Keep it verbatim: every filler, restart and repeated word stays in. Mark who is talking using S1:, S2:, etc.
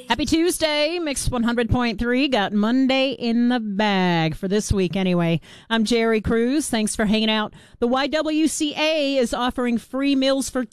S1: Happy Tuesday, Mix one hundred point three. Got Monday in the bag for this week anyway. I'm Jerry Cruz. Thanks for hanging out. The Y W C A is offering free meals for